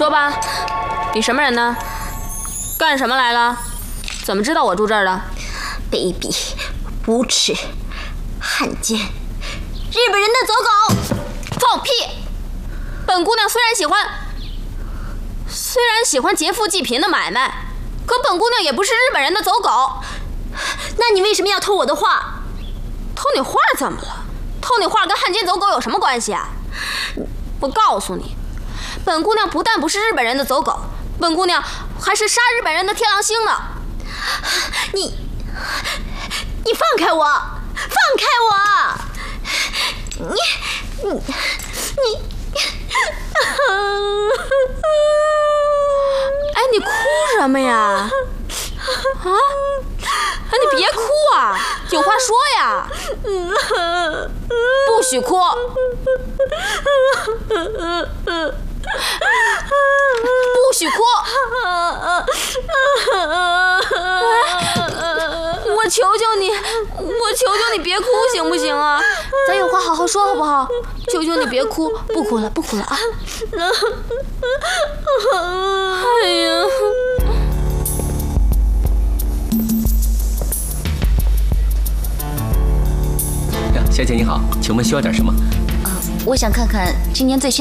说吧，你什么人呢？干什么来了？怎么知道我住这儿的？ 卑鄙、无耻、汉奸，日本人的走狗！ 放屁！本姑娘虽然喜欢劫富济贫的买卖，可本姑娘也不是日本人的走狗。 那你为什么要偷我的画？ 偷你画怎么了？偷你画跟汉奸走狗有什么关系啊？我告诉你，本姑娘不但不是日本人的走狗，本姑娘还是杀日本人的天狼星呢！ 你放开我！放开我！你！ 哎，你哭什么呀？啊？哎，你别哭啊，有话说呀！不许哭！不许哭！我求求你别哭行不行啊？咱有话好好说好不好？求求你别哭，不哭了啊！哎呀！ 小姐你好，请问需要点什么？ 我想看看今年最新